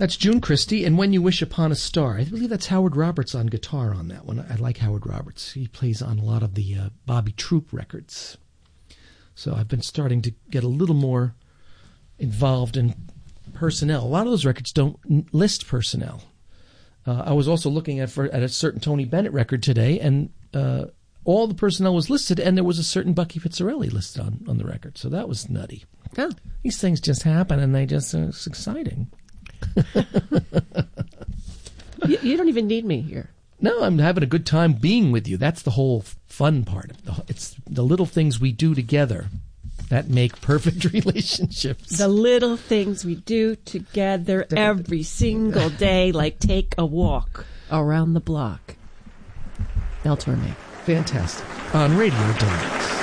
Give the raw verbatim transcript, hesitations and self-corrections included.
That's June Christie, and When You Wish Upon a Star. I believe that's Howard Roberts on guitar on that one. I like Howard Roberts. He plays on a lot of the uh, Bobby Troop records. So I've been starting to get a little more involved in personnel. A lot of those records don't n- list personnel. Uh, I was also looking at for, at a certain Tony Bennett record today, and uh, all the personnel was listed, and there was a certain Bucky Pizzarelli listed on, on the record. So that was nutty. Oh. These things just happen, and they just uh, it's exciting. you, you don't even need me here. No, I'm having a good time being with you. That's the whole fun part. It's the little things we do together that make perfect relationships. The little things we do together every single day, like take a walk around the block. Mel Torme. Fantastic. On Radio Delight.